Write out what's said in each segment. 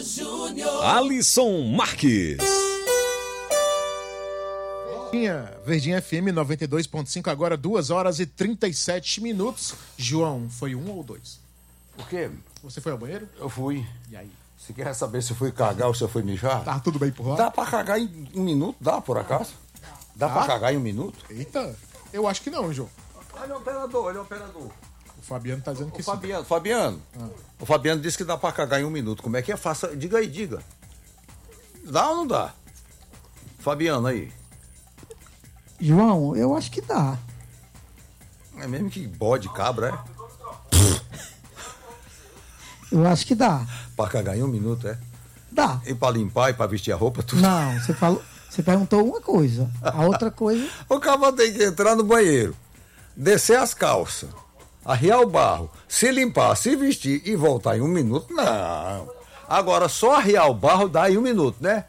Júnior. Alisson Marques. Verdinha FM 92.5, agora 2h37. João, foi 1 ou 2? O quê? Você foi ao banheiro? Eu fui. E aí? Você quer saber se eu fui cagar ou se eu fui mijar? Tá tudo bem por lá? Dá pra cagar em 1 minuto? Dá, por acaso? Dá pra cagar em 1 minuto? Eita, eu acho que não, João. Olha o operador. O Fabiano tá dizendo que sim. Fabiano. O Fabiano disse que dá pra cagar em 1 minuto. Como é que é? Faça. Diga aí, diga. Dá ou não dá? Fabiano aí. João, eu acho que dá. É mesmo que bode cabra, é? Eu acho que dá. Pra cagar em 1 minuto, é? Dá. E pra limpar e pra vestir a roupa, tudo? Não, você perguntou uma coisa. A outra coisa... O cara tem que entrar no banheiro, descer as calças, arriar o barro, se limpar, se vestir e voltar em 1 minuto, não. Agora, só arriar o barro dá em 1 minuto, né?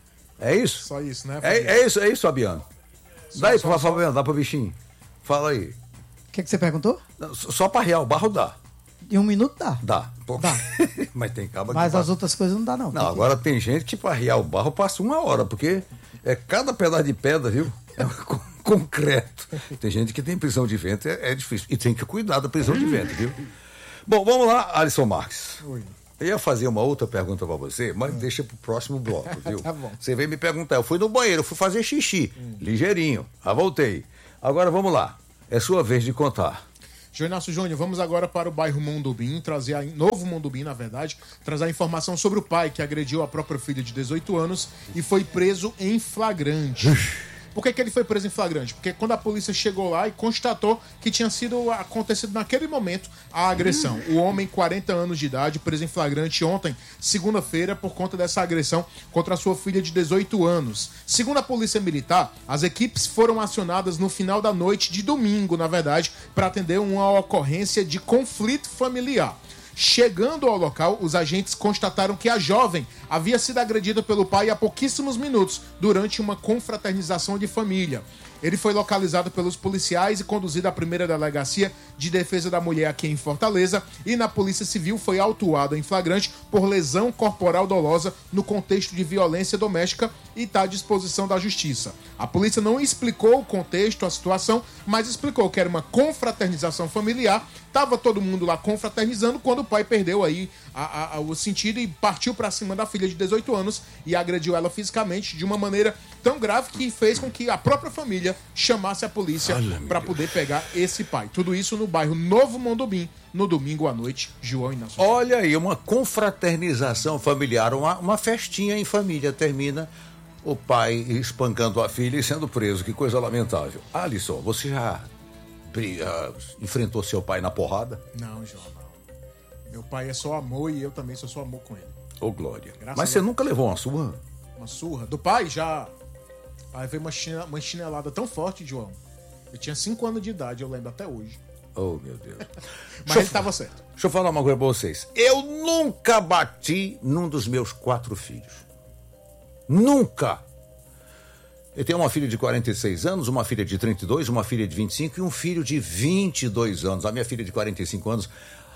É isso? Só isso, né, Fabiano? É isso, Fabiano. Dá aí, Fabiano, dá pro bichinho. Fala aí. O que você perguntou? Só pra arriar o barro dá. Em 1 minuto dá. Dá. Dá. Mas tem cabo Mas as outras coisas não dá, não. Não, agora tem gente que pra arriar o barro passa 1 hora, porque é cada pedaço de pedra, viu? É concreto. Tem gente que tem prisão de ventre, é difícil. E tem que cuidar da prisão de ventre, viu? Bom, vamos lá, Alisson Marques. Oi. Eu ia fazer uma outra pergunta pra você, mas deixa pro próximo bloco, viu? Tá bom. Você veio me perguntar, eu fui no banheiro, fui fazer xixi, ligeirinho, voltei. Agora vamos lá, é sua vez de contar. Joinácio Júnior, vamos agora para o bairro Mondubim, Novo Mondubim, na verdade, trazer a informação sobre o pai que agrediu a própria filha de 18 anos e foi preso em flagrante. Por que ele foi preso em flagrante? Porque quando a polícia chegou lá e constatou que tinha acontecido naquele momento a agressão. O homem, 40 anos de idade, preso em flagrante ontem, segunda-feira, por conta dessa agressão contra a sua filha de 18 anos. Segundo a polícia militar, as equipes foram acionadas no final da noite de domingo, na verdade, para atender uma ocorrência de conflito familiar. Chegando ao local, os agentes constataram que a jovem havia sido agredida pelo pai há pouquíssimos minutos, durante uma confraternização de família. Ele foi localizado pelos policiais e conduzido à primeira delegacia de defesa da mulher aqui em Fortaleza, e na Polícia Civil foi autuado em flagrante por lesão corporal dolosa no contexto de violência doméstica e está à disposição da Justiça. A polícia não explicou o contexto, a situação, mas explicou que era uma confraternização familiar. Tava todo mundo lá confraternizando quando o pai perdeu aí o sentido e partiu para cima da filha de 18 anos e agrediu ela fisicamente de uma maneira tão grave que fez com que a própria família chamasse a polícia para poder pegar esse pai. Tudo isso no bairro Novo Mondubim, no domingo à noite, João Inácio. Olha aí, uma confraternização familiar, uma festinha em família, termina o pai espancando a filha e sendo preso. Que coisa lamentável. Alisson, você já enfrentou seu pai na porrada? Não, João, não. Meu pai é só amor e eu também sou só amor com ele. Ô, Glória. Graças Mas você nunca levou uma surra? Uma surra? Do pai, já. Aí veio uma chinelada tão forte, João. Eu tinha 5 anos de idade, eu lembro até hoje. Oh, meu Deus. Mas ele tava certo. Deixa eu falar uma coisa pra vocês. Eu nunca bati num dos meus 4 filhos. Nunca. Eu tenho uma filha de 46 anos, uma filha de 32, uma filha de 25 e um filho de 22 anos. A minha filha de 45 anos,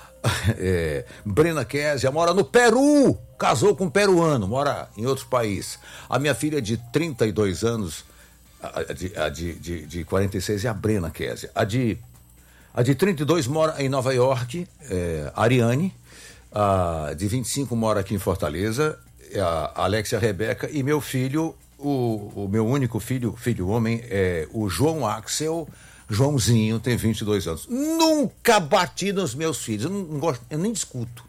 Brena Kézia, mora no Peru. Casou com um peruano, mora em outro país. A minha filha de 32 anos, a de 46 é a Brena Kézia. A de 32 mora em Nova York, Ariane. A de 25 mora aqui em Fortaleza, a Alexia Rebeca. E meu filho, o meu único filho homem, é o João Axel. Joãozinho, tem 22 anos. Nunca bati nos meus filhos. Eu não gosto, eu nem discuto.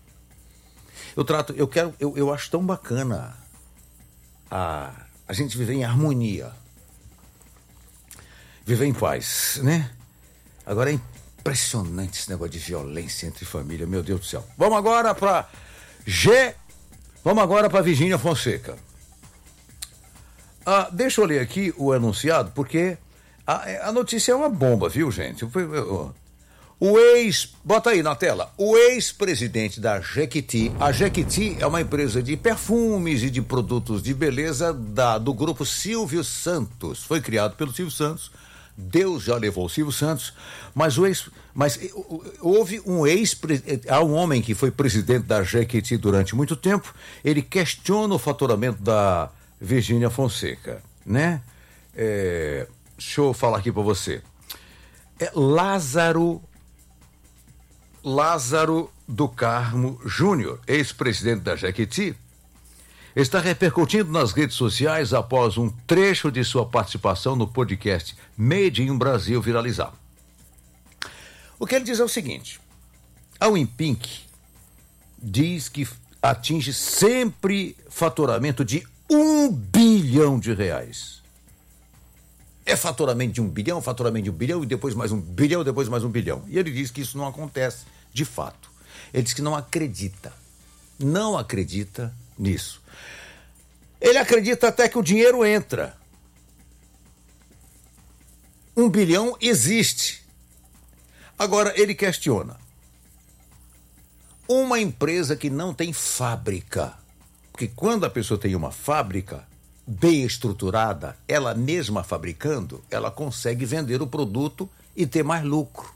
Eu acho tão bacana a gente viver em harmonia. Viver em paz, né? Agora é impressionante esse negócio de violência entre família, meu Deus do céu. Vamos agora para Virgínia Fonseca. Deixa eu ler aqui o enunciado, porque a notícia é uma bomba, viu, gente? Bota aí na tela, o ex-presidente da Jequiti. A Jequiti é uma empresa de perfumes e de produtos de beleza do grupo Silvio Santos. Foi criado pelo Silvio Santos. Deus já levou o Silvio Santos, mas o Mas houve há um homem que foi presidente da Jequiti durante muito tempo, ele questiona o faturamento da Virgínia Fonseca, né? Deixa eu falar aqui para você. Lázaro do Carmo Júnior, ex-presidente da Jequiti, está repercutindo nas redes sociais após um trecho de sua participação no podcast Made in Brasil viralizar. O que ele diz é o seguinte: a Wimpink diz que atinge sempre faturamento de R$1 bilhão. É faturamento de 1 bilhão, faturamento de 1 bilhão, e depois mais 1 bilhão, depois mais 1 bilhão. E ele diz que isso não acontece de fato. Ele diz que não acredita nisso. Ele acredita até que o dinheiro entra. 1 bilhão existe. Agora, ele questiona. Uma empresa que não tem fábrica, porque quando a pessoa tem uma fábrica bem estruturada, ela mesma fabricando, ela consegue vender o produto e ter mais lucro.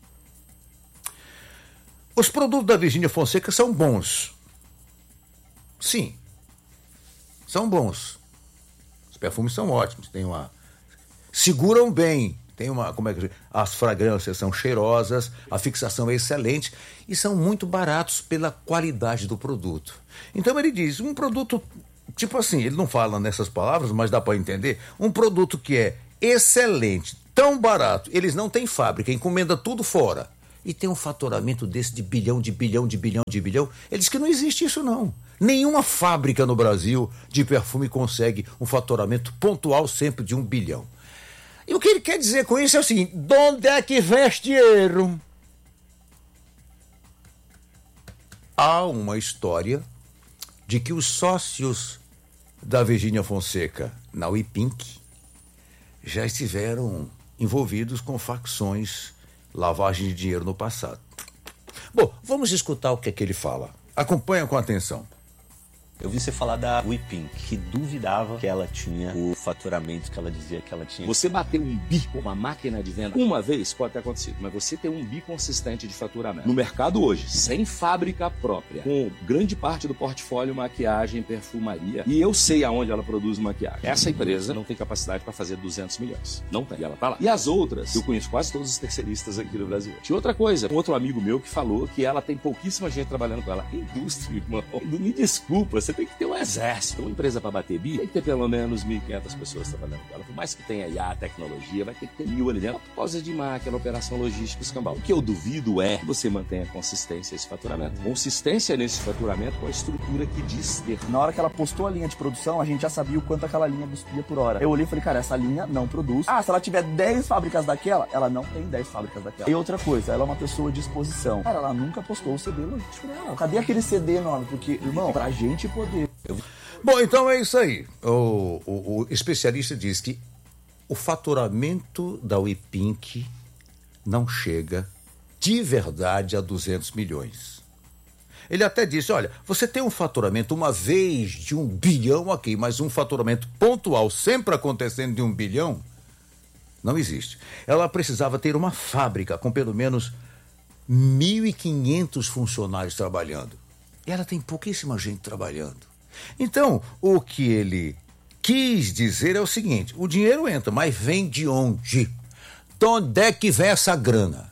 Os produtos da Virgínia Fonseca são bons. Sim, são bons. Os perfumes são ótimos, seguram bem. As fragrâncias são cheirosas, a fixação é excelente e são muito baratos pela qualidade do produto. Então ele diz, um produto, tipo assim, ele não fala nessas palavras, mas dá para entender, um produto que é excelente, tão barato, eles não têm fábrica, encomenda tudo fora e tem um faturamento desse de bilhão. Ele diz que não existe isso não. Nenhuma fábrica no Brasil de perfume consegue um faturamento pontual sempre de 1 bilhão. E o que ele quer dizer com isso é o seguinte: de onde é que vem esse dinheiro? Há uma história de que os sócios da Virgínia Fonseca na Wimpink já estiveram envolvidos com facções, lavagem de dinheiro no passado. Bom, vamos escutar o que é que ele fala. Acompanha com atenção. Eu vi você falar da Wimpink, que duvidava que ela tinha o faturamento que ela dizia que ela tinha. Você bater um bi com uma máquina de venda uma vez pode ter acontecido, mas você ter um bi consistente de faturamento no mercado hoje, sem fábrica própria, com grande parte do portfólio maquiagem, perfumaria, e eu sei aonde ela produz maquiagem. Essa empresa não tem capacidade para fazer 200 milhões. Não tem. E ela tá lá. E as outras, eu conheço quase todos os terceiristas aqui no Brasil. Tinha outra coisa, um outro amigo meu que falou que ela tem pouquíssima gente trabalhando com ela. Indústria, irmão. Me desculpa, você tem que ter um exército. Uma empresa para bater bi tem que ter pelo menos 1.500 pessoas trabalhando com ela. Por mais que tenha IA, tecnologia, vai ter que ter 1.000 ali dentro por causa de máquina, operação logística, escambau. O que eu duvido é que você mantenha consistência nesse faturamento. Consistência nesse faturamento com a estrutura que diz ter. Na hora que ela postou a linha de produção, a gente já sabia o quanto aquela linha cuspia por hora. Eu olhei e falei, cara, essa linha não produz. Se ela tiver 10 fábricas daquela, ela não tem 10 fábricas daquela. E outra coisa, ela é uma pessoa de exposição. Cara, ela nunca postou o CD logístico dela. Cadê aquele CD enorme? Porque, irmão, pra gente poder... Bom, então é isso aí. O especialista diz que o faturamento da Wimpink não chega de verdade a 200 milhões. Ele até disse, olha, você tem um faturamento uma vez de 1 bilhão aqui, mas um faturamento pontual sempre acontecendo de 1 bilhão, não existe. Ela precisava ter uma fábrica com pelo menos 1.500 funcionários trabalhando. E ela tem pouquíssima gente trabalhando. Então, o que ele quis dizer é o seguinte: o dinheiro entra, mas vem de onde? De onde é que vem essa grana?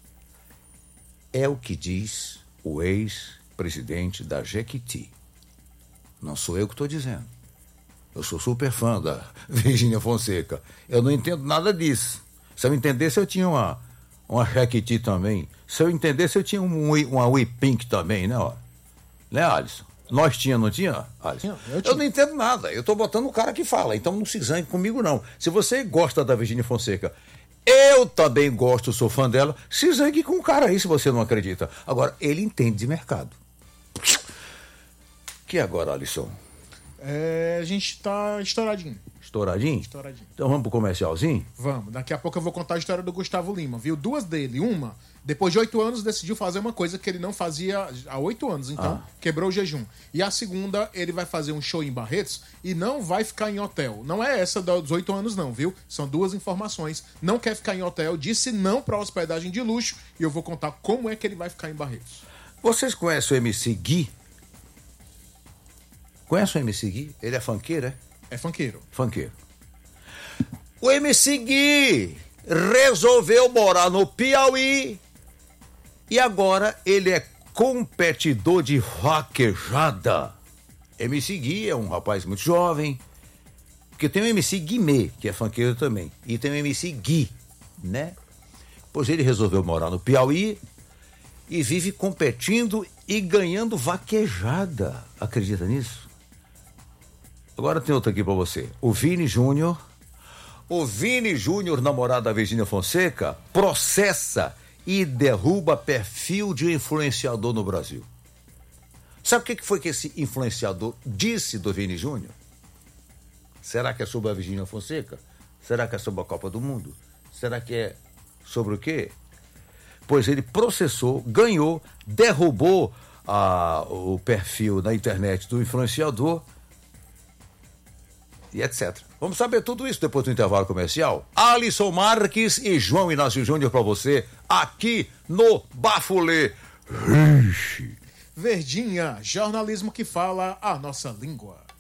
É o que diz o ex-presidente da Jequiti. Não sou eu que estou dizendo. Eu sou super fã da Virgínia Fonseca. Eu não entendo nada disso. Se eu entendesse, eu tinha uma Jequiti também. Se eu entendesse, eu tinha uma Wimpink também, né? Né, Alisson? Nós não tinha, Alisson? Eu não entendo nada. Eu estou botando o cara que fala. Então não se zangue comigo, não. Se você gosta da Virgínia Fonseca, eu também gosto, sou fã dela, se zangue com o cara aí se você não acredita. Agora, ele entende de mercado. Que agora, Alisson? A gente tá estouradinho. Estouradinho? Estouradinho. Então vamos pro comercialzinho? Vamos, daqui a pouco eu vou contar a história do Gustavo Lima, viu? Duas dele. Uma, depois de 8 anos, decidiu fazer uma coisa que ele não fazia há 8 anos, então quebrou o jejum. E a segunda, ele vai fazer um show em Barretos e não vai ficar em hotel. Não é essa dos 8 anos não, viu? São duas informações. Não quer ficar em hotel, disse não pra hospedagem de luxo e eu vou contar como é que ele vai ficar em Barretos. Vocês conhecem o MC Gui? Conhece o MC Gui? Ele é funkeiro, é? É funkeiro. Funkeiro. O MC Gui resolveu morar no Piauí e agora ele é competidor de vaquejada. MC Gui é um rapaz muito jovem, porque tem o MC Guimê, que é funkeiro também, e tem o MC Gui, né? Pois ele resolveu morar no Piauí e vive competindo e ganhando vaquejada. Acredita nisso? Agora tem outro aqui pra você. O Vini Júnior, namorado da Virgínia Fonseca, processa e derruba perfil de influenciador no Brasil. Sabe o que foi que esse influenciador disse do Vini Júnior? Será que é sobre a Virgínia Fonseca? Será que é sobre a Copa do Mundo? Será que é sobre o quê? Pois ele processou, ganhou, derrubou o perfil na internet do influenciador e etc. Vamos saber tudo isso depois do intervalo comercial. Alisson Marques e João Inácio Júnior para você, aqui no Bafulê. Verdinha, jornalismo que fala a nossa língua.